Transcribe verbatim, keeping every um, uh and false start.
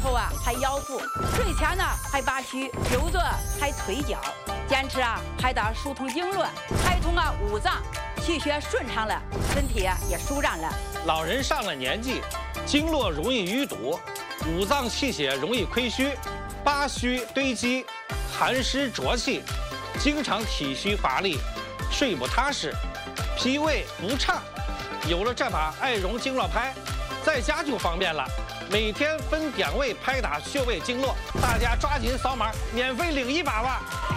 后啊还腰腹，睡前呢还八虚，久坐还腿脚，坚持啊还得疏通经络，开通啊五脏，气血顺畅了，身体啊也舒展了。 老人上了年纪，经络容易淤堵，五脏气血容易亏虚，八虚堆积，寒湿浊气，经常体虚乏力，睡不踏实，脾胃不畅。有了这把艾绒经络拍，在家就方便了，每天分点位拍打穴位经络，大家抓紧扫码，免费领一把吧。